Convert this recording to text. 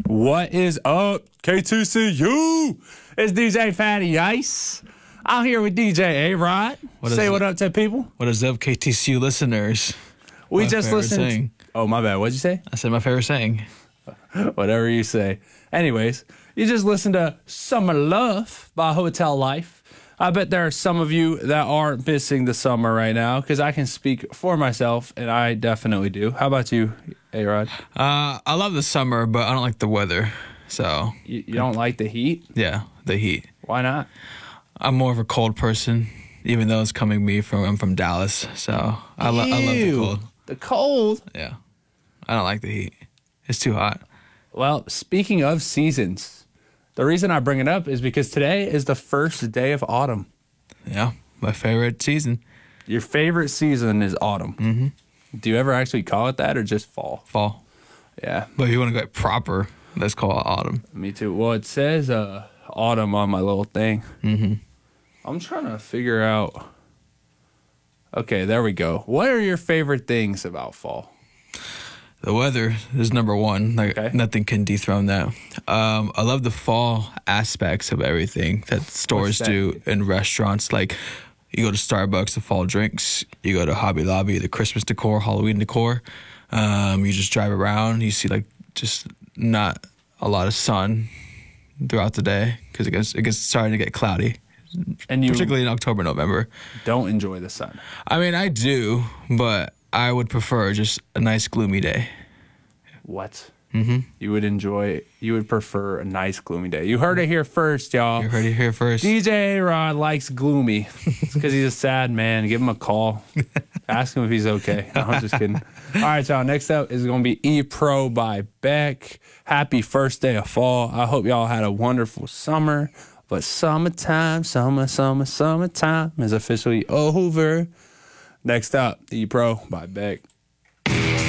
What is up, K2CU? It's DJ Fatty Ice. I'm here with DJ A-Rod. Say what up to people. What is up, KTCU listeners? We My just favorite listened. saying. Oh, my bad. What'd you say? I said my favorite saying. Whatever you say. Anyways, you just listened to Summer Love by Hotel Life. I bet there are some of you that aren't missing the summer right now because I can speak for myself, and I definitely do. How about you, A-Rod? I love the summer, but I don't like the weather. So You don't like the heat? yeah, the heat. Why not? I'm more of a cold person, even though it's I'm from Dallas. So I love the Ew. cold. The cold? Yeah, I don't like the heat. It's too hot. Well, speaking of seasons, the reason I bring it up is because today is the first day of autumn. Yeah, my favorite season. Your favorite season is autumn. Mm-hmm. Do you ever actually call it that or just fall? Fall. Yeah, But if you want to go proper, let's call it autumn. me too. Well, it says autumn on my little thing. Mm-hmm. I'm trying to figure out. Okay, there we go. What are your favorite things about fall? The weather is number one. Like Okay. nothing can dethrone that. I love the fall aspects of everything that stores that? do in restaurants. Like you go to Starbucks, the fall drinks. You go to Hobby Lobby, the Christmas decor, Halloween decor. You just drive around. You see like just not a lot of sun throughout the day because it gets starting to get cloudy, And you particularly in October, November. don't enjoy the sun. I mean, I do, but I would prefer just a nice gloomy day. What? Mm-hmm. You would prefer a nice gloomy day. You heard it here first, y'all. You heard it here first. DJ A-Rod likes gloomy. It's because he's a sad man. Give him a call. Ask him if he's okay. No, I'm just kidding. All right, y'all. Next up is going to be E-Pro by Beck. Happy first day of fall. I hope y'all had a wonderful summer. But summertime is officially over. Next up, E-Pro by Beck.